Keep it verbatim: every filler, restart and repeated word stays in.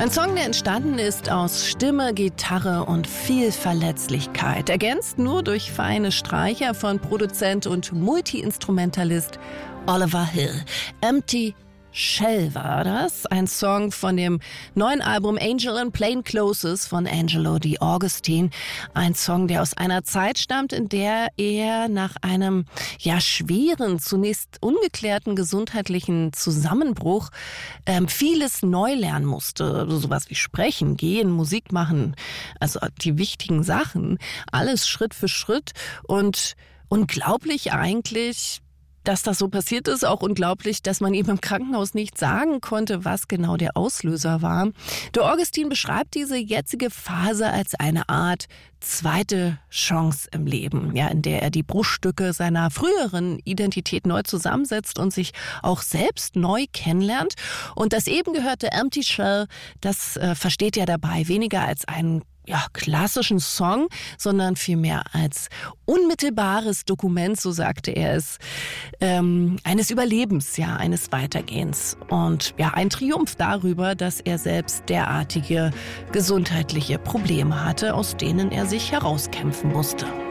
Ein Song, der entstanden ist aus Stimme, Gitarre und viel Verletzlichkeit, ergänzt nur durch feine Streicher von Produzent und Multi-Instrumentalist Oliver Hill. Empty Shell war das, ein Song von dem neuen Album Angel in Plain Clothes von Angelo Di Augustine. Ein Song, der aus einer Zeit stammt, in der er nach einem ja schweren, zunächst ungeklärten gesundheitlichen Zusammenbruch ähm, vieles neu lernen musste. Also sowas wie sprechen, gehen, Musik machen, also die wichtigen Sachen, alles Schritt für Schritt. Und unglaublich eigentlich, dass das so passiert ist, auch unglaublich, dass man ihm im Krankenhaus nicht sagen konnte, was genau der Auslöser war. Der Augustine beschreibt diese jetzige Phase als eine Art zweite Chance im Leben, ja, in der er die Bruchstücke seiner früheren Identität neu zusammensetzt und sich auch selbst neu kennenlernt. Und das eben gehörte Empty Shell, das äh, versteht er dabei weniger als einen ja, klassischen Song, sondern vielmehr als unmittelbares Dokument, so sagte er es, ähm, eines Überlebens, ja, eines Weitergehens. Und ja, ein Triumph darüber, dass er selbst derartige gesundheitliche Probleme hatte, aus denen er sich herauskämpfen musste.